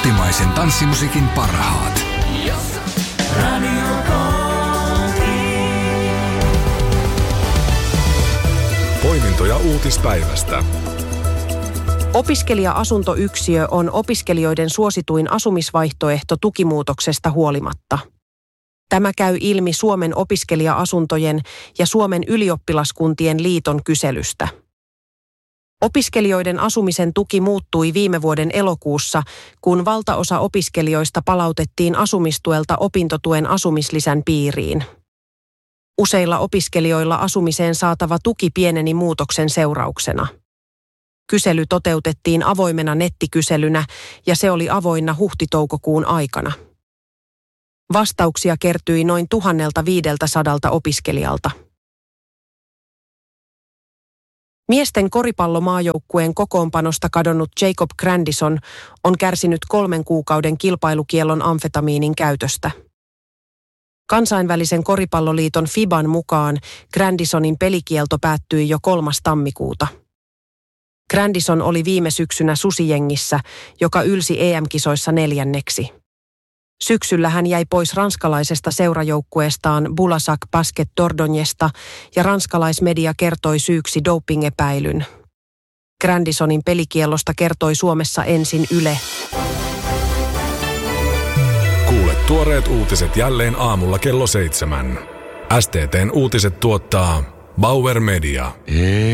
Kotimaisen tanssimusiikin parhaat. Poimintoja uutispäivästä. Opiskelija-asuntoyksiö on opiskelijoiden suosituin asumisvaihtoehto tukimuutoksesta huolimatta. Tämä käy ilmi Suomen opiskelija-asuntojen ja Suomen ylioppilaskuntien liiton kyselystä. Opiskelijoiden asumisen tuki muuttui viime vuoden elokuussa, kun valtaosa opiskelijoista palautettiin asumistuelta opintotuen asumislisän piiriin. Useilla opiskelijoilla asumiseen saatava tuki pieneni muutoksen seurauksena. Kysely toteutettiin avoimena nettikyselynä ja se oli avoinna huhti-toukokuun aikana. Vastauksia kertyi noin 1500 opiskelijalta. Miesten koripallomaajoukkueen kokoonpanosta kadonnut Jacob Grandison on kärsinyt 3 kuukauden kilpailukiellon amfetamiinin käytöstä. Kansainvälisen koripalloliiton FIBAn mukaan Grandisonin pelikielto päättyi jo 3. tammikuuta. Grandison oli viime syksynä susijengissä, joka ylsi EM-kisoissa 4. Syksyllä hän jäi pois ranskalaisesta seurajoukkueestaan Bulasac Basket Dordognesta ja ranskalaismedia kertoi syyksi dopingepäilyn. Grandisonin pelikiellosta kertoi Suomessa ensin Yle. Kuule tuoreet uutiset jälleen aamulla kello 7. STT:n uutiset tuottaa Bauer Media.